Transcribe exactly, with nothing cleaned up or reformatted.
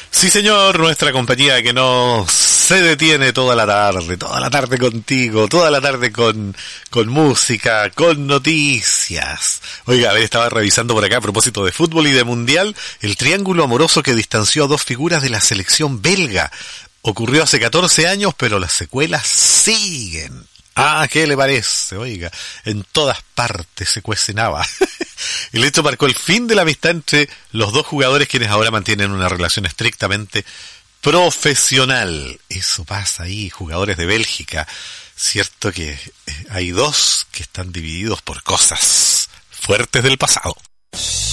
Sí, señor, nuestra compañía que no se detiene toda la tarde, toda la tarde contigo, toda la tarde con, con música, con noticias. Oiga, a ver, estaba revisando por acá a propósito de fútbol y de mundial, el triángulo amoroso que distanció a dos figuras de la selección belga. Ocurrió hace catorce años, pero las secuelas siguen. Ah, ¿qué le parece? Oiga, en todas partes se cuecenaba. El hecho marcó el fin de la amistad entre los dos jugadores, quienes ahora mantienen una relación estrictamente profesional. Eso pasa ahí, jugadores de Bélgica. Cierto que hay dos que están divididos por cosas fuertes del pasado.